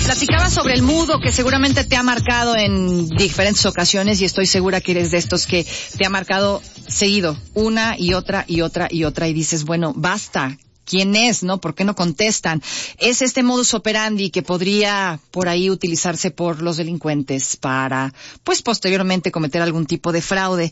Platicaba sobre el mudo, que seguramente te ha marcado en diferentes ocasiones, y estoy segura que eres de estos que te ha marcado seguido, una y otra y otra y otra, y dices, bueno, basta. ¿Quién es, no? ¿Por qué no contestan? Es este modus operandi que podría por ahí utilizarse por los delincuentes para, pues, posteriormente cometer algún tipo de fraude.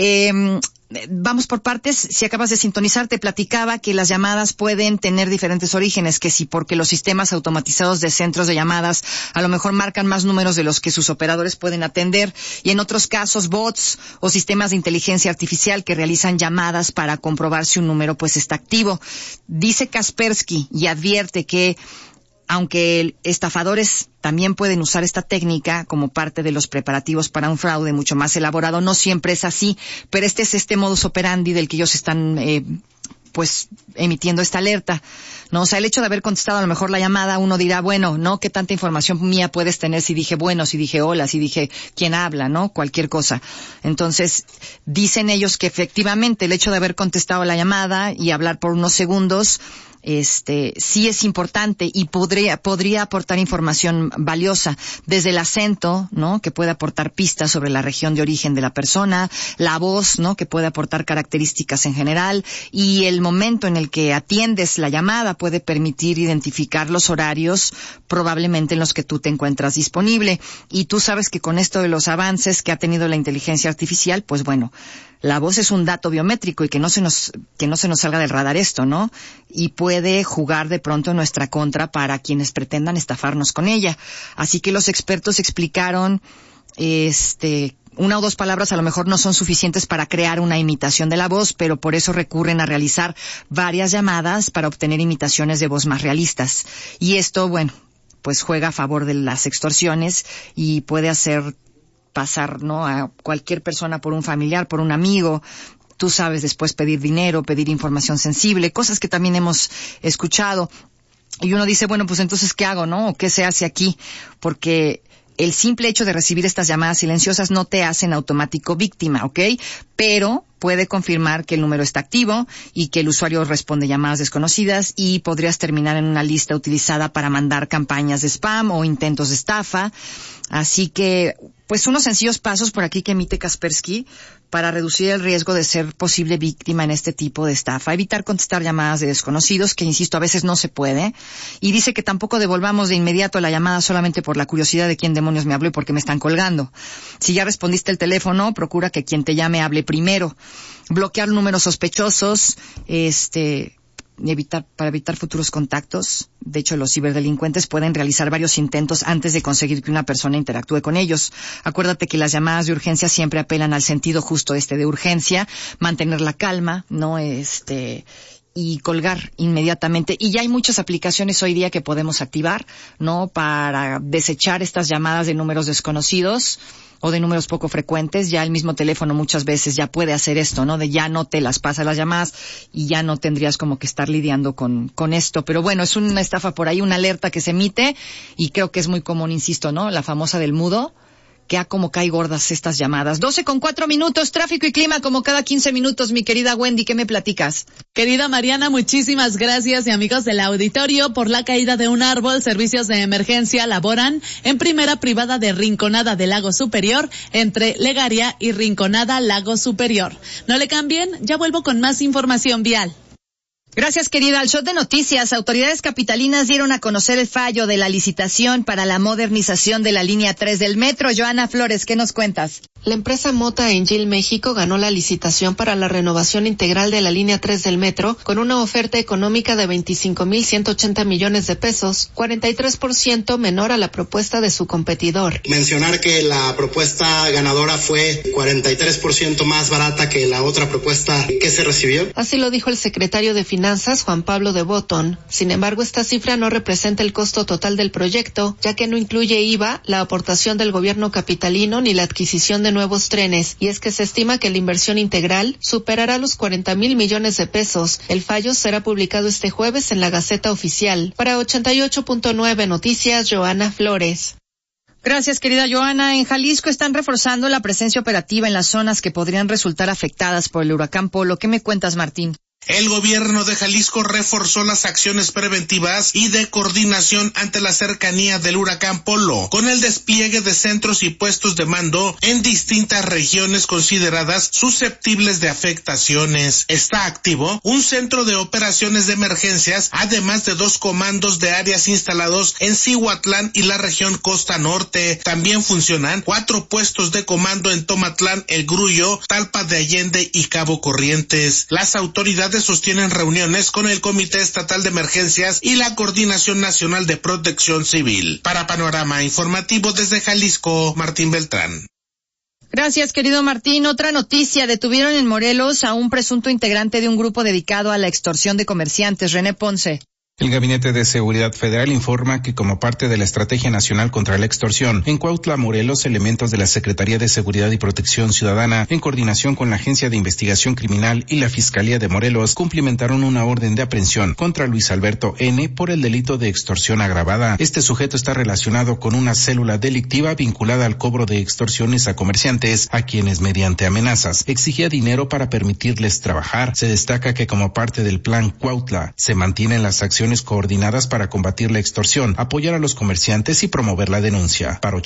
Vamos por partes. Si acabas de sintonizar, te platicaba que las llamadas pueden tener diferentes orígenes, que si porque los sistemas automatizados de centros de llamadas a lo mejor marcan más números de los que sus operadores pueden atender, y en otros casos bots o sistemas de inteligencia artificial que realizan llamadas para comprobar si un número pues está activo. Dice Kaspersky y advierte que aunque estafadores también pueden usar esta técnica como parte de los preparativos para un fraude mucho más elaborado, no siempre es así, pero este es este modus operandi del que ellos están pues emitiendo esta alerta, ¿no? O sea, el hecho de haber contestado a lo mejor la llamada, uno dirá, bueno, ¿no? ¿Qué tanta información mía puedes tener si dije bueno, si dije hola, si dije quién habla, ¿no? Cualquier cosa. Entonces, dicen ellos que efectivamente el hecho de haber contestado la llamada y hablar por unos segundos sí es importante y podría aportar información valiosa, desde el acento, ¿no? Que puede aportar pistas sobre la región de origen de la persona, la voz, ¿no? Que puede aportar características en general, y el momento en el que atiendes la llamada puede permitir identificar los horarios probablemente en los que tú te encuentras disponible. Y tú sabes que con esto de los avances que ha tenido la inteligencia artificial, pues bueno, la voz es un dato biométrico y que no se nos salga del radar esto, ¿no? Y puede jugar de pronto en nuestra contra para quienes pretendan estafarnos con ella. Así que los expertos explicaron, una o dos palabras a lo mejor no son suficientes para crear una imitación de la voz, pero por eso recurren a realizar varias llamadas para obtener imitaciones de voz más realistas. Y esto, bueno, pues juega a favor de las extorsiones y puede hacer pasar, ¿no? A cualquier persona por un familiar, por un amigo. Tú sabes, después pedir dinero, pedir información sensible, cosas que también hemos escuchado. Y uno dice, bueno, pues entonces, ¿qué hago, no? ¿O qué se hace aquí? Porque el simple hecho de recibir estas llamadas silenciosas no te hace en automático víctima, ¿ok? Pero puede confirmar que el número está activo y que el usuario responde llamadas desconocidas, y podrías terminar en una lista utilizada para mandar campañas de spam o intentos de estafa. Así que, pues unos sencillos pasos por aquí que emite Kaspersky para reducir el riesgo de ser posible víctima en este tipo de estafa. Evitar contestar llamadas de desconocidos, que insisto, a veces no se puede. Y dice que tampoco devolvamos de inmediato la llamada solamente por la curiosidad de quién demonios me habló y por qué me están colgando. Si ya respondiste el teléfono, procura que quien te llame hable primero. Bloquear números sospechosos, para evitar futuros contactos. De hecho, los ciberdelincuentes pueden realizar varios intentos antes de conseguir que una persona interactúe con ellos. Acuérdate que las llamadas de urgencia siempre apelan al sentido justo de urgencia, mantener la calma, ¿no? Y colgar inmediatamente. Y ya hay muchas aplicaciones hoy día que podemos activar, ¿no? Para desechar estas llamadas de números desconocidos o de números poco frecuentes. Ya el mismo teléfono muchas veces ya puede hacer esto, ¿no? De ya no te las pasa las llamadas y ya no tendrías como que estar lidiando con esto. Pero bueno, es una estafa por ahí, una alerta que se emite, y creo que es muy común, insisto, ¿no? La famosa del mudo, que como cae gordas estas llamadas. 12:04, tráfico y clima como cada 15 minutos. Mi querida Wendy, ¿qué me platicas? Querida Mariana, muchísimas gracias, y amigos del auditorio. Por la caída de un árbol, servicios de emergencia laboran en primera privada de Rinconada de Lago Superior, entre Legaria y Rinconada Lago Superior. No le cambien, ya vuelvo con más información vial. Gracias, querida. Al shot de noticias, autoridades capitalinas dieron a conocer el fallo de la licitación para la modernización de la línea 3 del metro. Joana Flores, ¿qué nos cuentas? La empresa Mota Engil México ganó la licitación para la renovación integral de la línea 3 del metro con una oferta económica de 25,180 millones de pesos, 43% menor a la propuesta de su competidor. Mencionar que la propuesta ganadora fue 43% más barata que la otra propuesta que se recibió. Así lo dijo el secretario de Finanzas, Juan Pablo de Botton. Sin embargo, esta cifra no representa el costo total del proyecto, ya que no incluye IVA, la aportación del gobierno capitalino ni la adquisición de nuevos trenes, y es que se estima que la inversión integral superará los 40,000 millones de pesos. El fallo será publicado este jueves en la Gaceta Oficial. Para 88.9 Noticias, Joana Flores. Gracias, querida Joana. En Jalisco están reforzando la presencia operativa en las zonas que podrían resultar afectadas por el huracán Polo. ¿Qué me cuentas, Martín? El gobierno de Jalisco reforzó las acciones preventivas y de coordinación ante la cercanía del huracán Polo, con el despliegue de centros y puestos de mando en distintas regiones consideradas susceptibles de afectaciones. Está activo un centro de operaciones de emergencias, además de 2 comandos de áreas instalados en Cihuatlán y la región Costa Norte. También funcionan 4 puestos de comando en Tomatlán, El Grullo, Talpa de Allende y Cabo Corrientes. Las autoridades sostienen reuniones con el Comité Estatal de Emergencias y la Coordinación Nacional de Protección Civil. Para Panorama Informativo desde Jalisco, Martín Beltrán. Gracias, querido Martín. Otra noticia: detuvieron en Morelos a un presunto integrante de un grupo dedicado a la extorsión de comerciantes. René Ponce. El Gabinete de Seguridad Federal informa que como parte de la Estrategia Nacional contra la Extorsión, en Cuautla, Morelos, elementos de la Secretaría de Seguridad y Protección Ciudadana, en coordinación con la Agencia de Investigación Criminal y la Fiscalía de Morelos, cumplimentaron una orden de aprehensión contra Luis Alberto N. por el delito de extorsión agravada. Este sujeto está relacionado con una célula delictiva vinculada al cobro de extorsiones a comerciantes, a quienes mediante amenazas exigía dinero para permitirles trabajar. Se destaca que como parte del Plan Cuautla, se mantienen las acciones coordinadas para combatir la extorsión, apoyar a los comerciantes y promover la denuncia. Para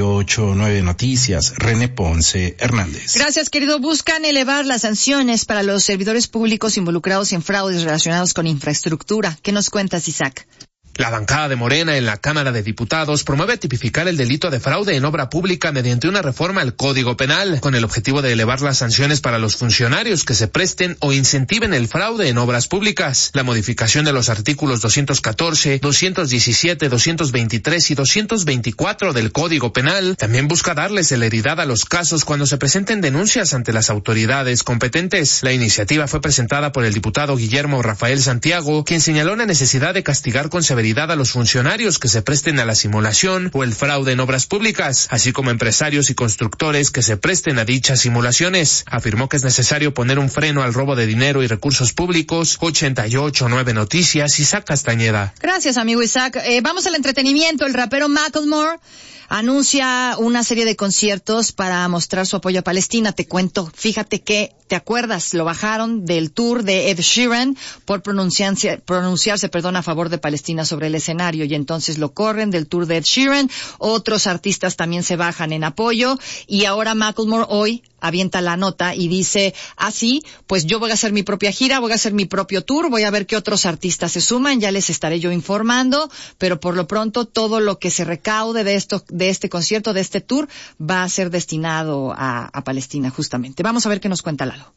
88.9 Noticias, René Ponce Hernández. Gracias, querido. Buscan elevar las sanciones para los servidores públicos involucrados en fraudes relacionados con infraestructura. ¿Qué nos cuentas, Isaac? La bancada de Morena en la Cámara de Diputados promueve tipificar el delito de fraude en obra pública mediante una reforma al Código Penal, con el objetivo de elevar las sanciones para los funcionarios que se presten o incentiven el fraude en obras públicas. La modificación de los artículos 214, 217, 223 y 224 del Código Penal también busca darle celeridad a los casos cuando se presenten denuncias ante las autoridades competentes. La iniciativa fue presentada por el diputado Guillermo Rafael Santiago, quien señaló la necesidad de castigar con severidad a los funcionarios que se presten a la simulación o el fraude en obras públicas, así como empresarios y constructores que se presten a dichas simulaciones. Afirmó que es necesario poner un freno al robo de dinero y recursos públicos. 88.9 Noticias, Isaac Castañeda. Gracias, amigo Isaac. Vamos al entretenimiento. El rapero Macklemore anuncia una serie de conciertos para mostrar su apoyo a Palestina. Te cuento, fíjate que, ¿te acuerdas? Lo bajaron del tour de Ed Sheeran por pronunciarse a favor de Palestina sobre el escenario, y entonces lo corren del tour de Ed Sheeran. Otros artistas también se bajan en apoyo, y ahora Macklemore hoy avienta la nota y dice, así, pues yo voy a hacer mi propia gira, voy a hacer mi propio tour, voy a ver qué otros artistas se suman, ya les estaré yo informando, pero por lo pronto todo lo que se recaude de este concierto, de este tour, va a ser destinado a Palestina, justamente. Vamos a ver qué nos cuenta Lalo.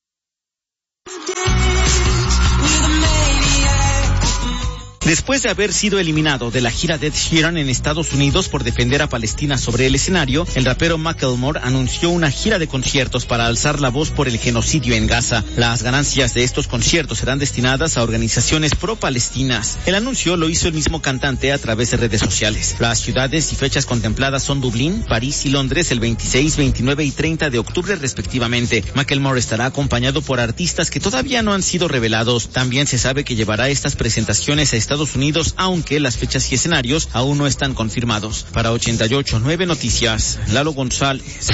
Después de haber sido eliminado de la gira de Ed Sheeran en Estados Unidos por defender a Palestina sobre el escenario, el rapero Macklemore anunció una gira de conciertos para alzar la voz por el genocidio en Gaza. Las ganancias de estos conciertos serán destinadas a organizaciones pro-palestinas. El anuncio lo hizo el mismo cantante a través de redes sociales. Las ciudades y fechas contempladas son Dublín, París y Londres el 26, 29 y 30 de octubre respectivamente. Macklemore estará acompañado por artistas que todavía no han sido revelados. También se sabe que llevará estas presentaciones a Estados Unidos, aunque las fechas y escenarios aún no están confirmados. Para 88.9 Noticias, Lalo González.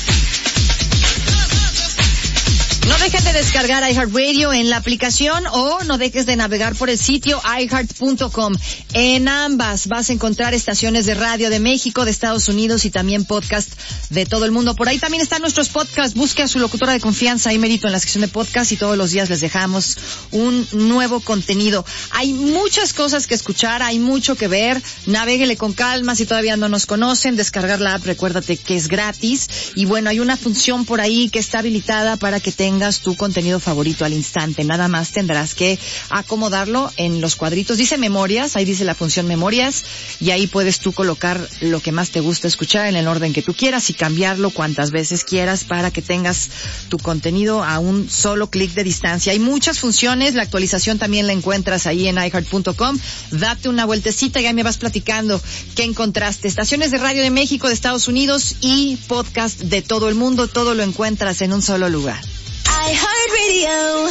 No dejes de descargar iHeartRadio en la aplicación o no dejes de navegar por el sitio iHeart.com. En ambas vas a encontrar estaciones de radio de México, de Estados Unidos y también podcast de todo el mundo. Por ahí también están nuestros podcasts. Busque a su locutora de confianza, ahí merito en la sección de podcast, y todos los días les dejamos un nuevo contenido. Hay muchas cosas que escuchar, hay mucho que ver. Navéguele con calma si todavía no nos conocen. Descargar la app, recuérdate que es gratis. Y bueno, hay una función por ahí que está habilitada para que tengas tu contenido favorito al instante. Nada más tendrás que acomodarlo en los cuadritos. Dice memorias, ahí dice la función memorias, y ahí puedes tú colocar lo que más te gusta escuchar en el orden que tú quieras y cambiarlo cuantas veces quieras para que tengas tu contenido a un solo clic de distancia. Hay muchas funciones, la actualización también la encuentras ahí en iHeart.com. Date una vueltecita y ya me vas platicando qué encontraste. Estaciones de radio de México, de Estados Unidos y podcast de todo el mundo, todo lo encuentras en un solo lugar. iHeartRadio.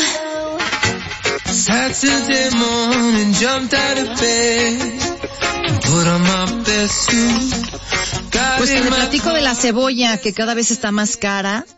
Saturday morning, jumped out of bed, put on my best suit. Pues te platico de la cebolla, que cada vez está más cara.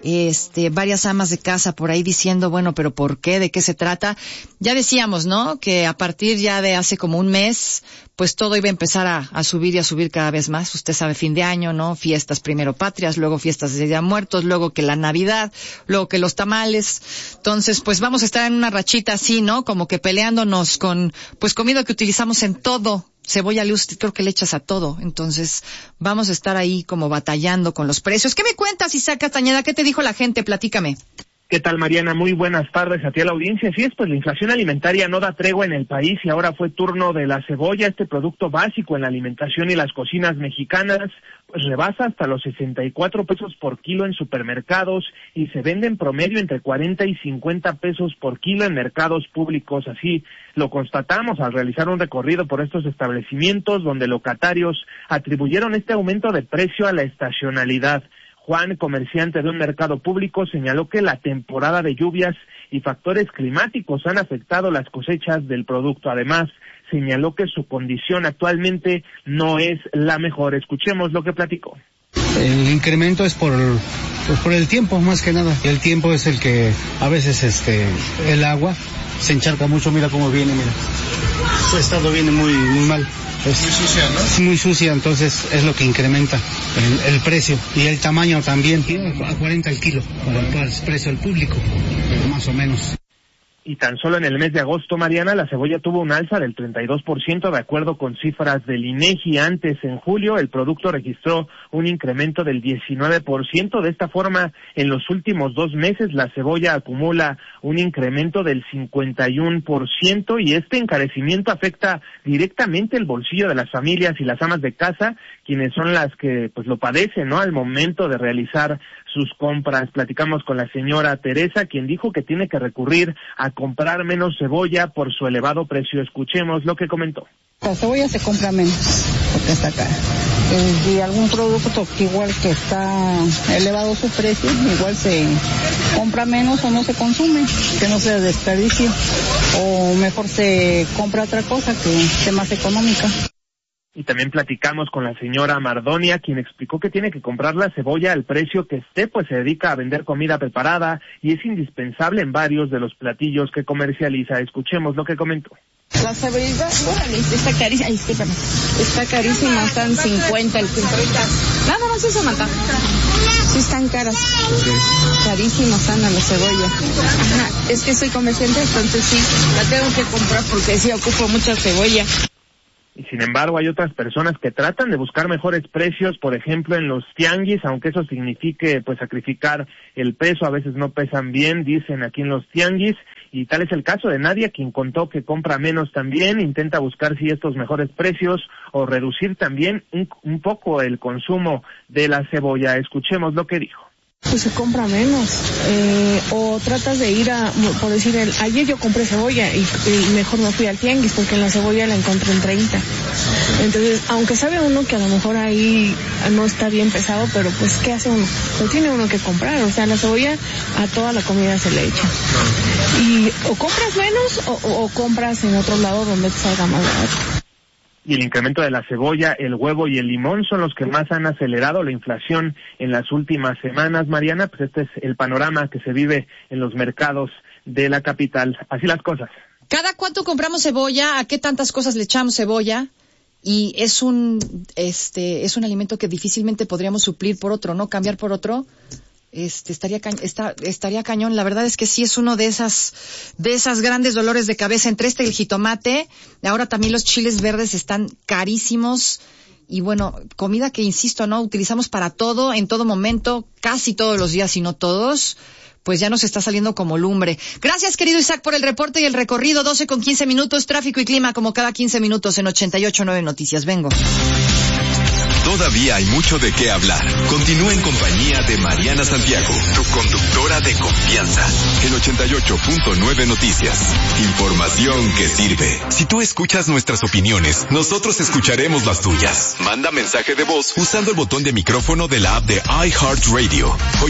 varias amas de casa por ahí diciendo, bueno, pero ¿por qué? ¿De qué se trata? Ya decíamos, ¿no? Que a partir ya de hace como un mes, pues todo iba a empezar a subir y a subir cada vez más. Usted sabe, fin de año, ¿no? Fiestas primero patrias, luego fiestas de Día de Muertos, luego que la Navidad, luego que los tamales. Entonces, pues vamos a estar en una rachita así, ¿no? Como que peleándonos con, pues comida que utilizamos en todo. Cebolla luz, creo que le echas a todo. Entonces, vamos a estar ahí como batallando con los precios. ¿Qué me cuentas, Isaac Castañeda? ¿Qué te dijo la gente? Platícame. ¿Qué tal, Mariana? Muy buenas tardes a ti a la audiencia. Así es, pues la inflación alimentaria no da tregua en el país y ahora fue turno de la cebolla, este producto básico en la alimentación y las cocinas mexicanas, pues rebasa hasta los 64 pesos por kilo en supermercados y se vende en promedio entre 40 y 50 pesos por kilo en mercados públicos. Así lo constatamos al realizar un recorrido por estos establecimientos donde locatarios atribuyeron este aumento de precio a la estacionalidad. Juan, comerciante de un mercado público, señaló que la temporada de lluvias y factores climáticos han afectado las cosechas del producto. Además, señaló que su condición actualmente no es la mejor. Escuchemos lo que platicó. El incremento es por el tiempo, más que nada. El tiempo es el que a veces el agua se encharca mucho. Mira cómo viene, mira. Su estado viene muy mal. Es muy sucia, ¿no? Muy sucia, entonces es lo que incrementa el precio. Y el tamaño también, a 40 el kilo, para el precio al público, más o menos. Y tan solo en el mes de agosto, Mariana, la cebolla tuvo un alza del 32% de acuerdo con cifras del INEGI. Antes, en julio, el producto registró un incremento del 19%. De esta forma, en los últimos 2 meses, la cebolla acumula un incremento del 51% y este encarecimiento afecta directamente el bolsillo de las familias y las amas de casa, quienes son las que pues lo padecen, ¿no? Al momento de realizar sus compras. Platicamos con la señora Teresa, quien dijo que tiene que recurrir a comprar menos cebolla por su elevado precio. Escuchemos lo que comentó. La cebolla se compra menos porque está cara. Y algún producto que igual que está elevado su precio, igual se compra menos o no se consume, que no sea desperdicio. O mejor se compra otra cosa que esté más económica. Y también platicamos con la señora Mardonia, quien explicó que tiene que comprar la cebolla al precio que esté, pues se dedica a vender comida preparada y es indispensable en varios de los platillos que comercializa. Escuchemos lo que comentó. La cebolla, está carísima, discúlpame, está carísima, están 50 el kilo. Nada más eso, Manta. Sí están caras, carísimas están a la cebolla. Ajá, es que soy comerciante, entonces sí, la tengo que comprar porque sí ocupo mucha cebolla. Y sin embargo hay otras personas que tratan de buscar mejores precios, por ejemplo en los tianguis, aunque eso signifique pues sacrificar el peso, a veces no pesan bien, dicen aquí en los tianguis, y tal es el caso de Nadia, quien contó que compra menos también, intenta buscar si estos mejores precios o reducir también un poco el consumo de la cebolla. Escuchemos lo que dijo. Pues se compra menos, o tratas de ir por decir, ayer yo compré cebolla y mejor me fui al tianguis porque la cebolla la encontré en 30. Entonces, aunque sabe uno que a lo mejor ahí no está bien pesado, pero pues ¿qué hace uno? Lo tiene uno que comprar, o sea, la cebolla a toda la comida se le echa. Y o compras menos o compras en otro lado donde te salga más barato. Y el incremento de la cebolla, el huevo y el limón son los que más han acelerado la inflación en las últimas semanas, Mariana. Pues este es el panorama que se vive en los mercados de la capital. Así las cosas. ¿Cada cuánto compramos cebolla? ¿A qué tantas cosas le echamos cebolla? Y es un alimento que difícilmente podríamos suplir por otro, ¿no? Cambiar por otro. Estaría cañón. La verdad es que sí es uno de esas grandes dolores de cabeza entre y el jitomate. Ahora también los chiles verdes están carísimos. Y bueno, comida que, insisto, ¿no? Utilizamos para todo, en todo momento, casi todos los días, si no todos. Pues ya nos está saliendo como lumbre. Gracias, querido Isaac, por el reporte y el recorrido. 12:15, tráfico y clima como cada 15 minutos en 88.9 Noticias. Vengo. Todavía hay mucho de qué hablar. Continúa en compañía de Mariana Santiago, tu conductora de confianza. En 88.9 Noticias. Información que sirve. Si tú escuchas nuestras opiniones, nosotros escucharemos las tuyas. Manda mensaje de voz usando el botón de micrófono de la app de iHeartRadio.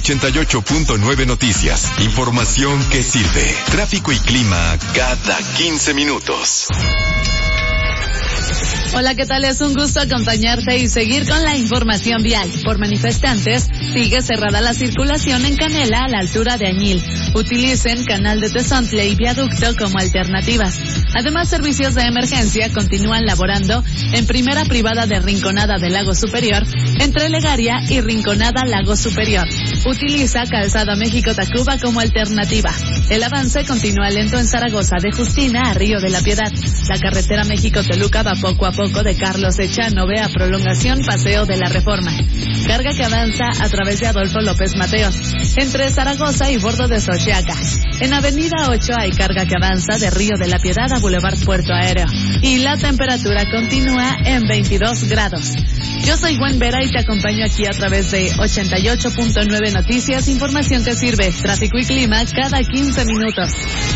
88.9 Noticias. Información que sirve. Tráfico y clima cada 15 minutos. Hola, ¿qué tal? Es un gusto acompañarte y seguir con la información vial. Por manifestantes, sigue cerrada la circulación en Canela a la altura de Añil. Utilicen Canal de Tezontle y Viaducto como alternativas. Además, servicios de emergencia continúan laborando en primera privada de Rinconada del Lago Superior, entre Legaria y Rinconada Lago Superior. Utiliza Calzada México-Tacuba como alternativa. El avance continúa lento en Zaragoza de Justina a Río de la Piedad. La carretera México-Toluca va poco a poco de Carlos Echanove a prolongación Paseo de la Reforma. Carga que avanza a través de Adolfo López Mateos, entre Zaragoza y Bordo de Xochiaca. En Avenida 8 hay carga que avanza de Río de la Piedad a Boulevard Puerto Aéreo. Y la temperatura continúa en 22 grados. Yo soy Gwen Vera y te acompaño aquí a través de 88.9 Noticias, información que sirve, tráfico y clima cada 15 minutos.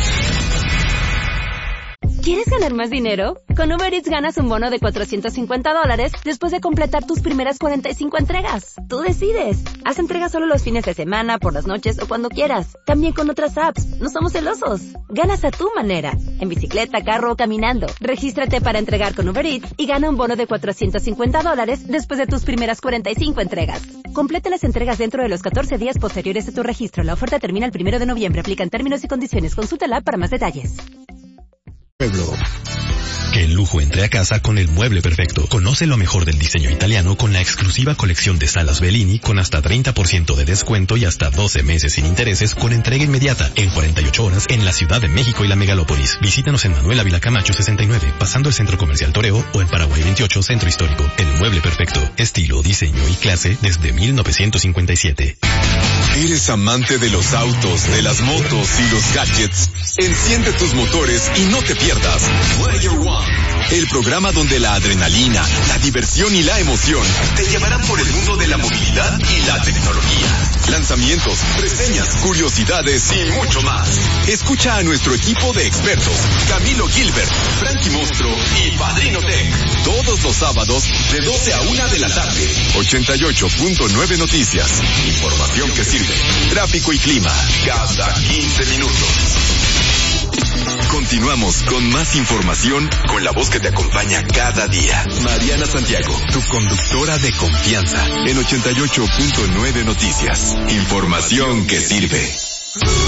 ¿Quieres ganar más dinero? Con Uber Eats ganas un bono de $450 después de completar tus primeras 45 entregas. Tú decides. Haz entregas solo los fines de semana, por las noches o cuando quieras. También con otras apps. No somos celosos. Ganas a tu manera. En bicicleta, carro o caminando. Regístrate para entregar con Uber Eats y gana un bono de $450 después de tus primeras 45 entregas. Completa las entregas dentro de los 14 días posteriores a tu registro. La oferta termina el 1 de noviembre. Aplican términos y condiciones. Consúltala para más detalles. Pueblo. Que el lujo entre a casa con el mueble perfecto. Conoce lo mejor del diseño italiano con la exclusiva colección de salas Bellini con hasta 30% de descuento y hasta 12 meses sin intereses con entrega inmediata en 48 horas en la Ciudad de México y la megalópolis. Visítanos en Manuel Ávila Camacho 69, pasando el Centro Comercial Toreo o en Paraguay 28, Centro Histórico. El mueble perfecto. Estilo, diseño y clase desde 1957. ¿Eres amante de los autos, de las motos y los gadgets? Enciende tus motores y no te pierdas Player One, el programa donde la adrenalina, la diversión y la emoción te llevarán por el mundo de la movilidad y la tecnología. Lanzamientos, reseñas, curiosidades y mucho más. Escucha a nuestro equipo de expertos, Camilo Gilbert, Frankie Monstro y Padrino Tech, todos los sábados de 12 a 1 de la tarde. 88.9 Noticias. Información que sirve. Tráfico y clima cada 15 minutos. Continuamos con más información con la voz que te acompaña cada día. Mariana Santiago, tu conductora de confianza en 88.9 Noticias. Información que sirve.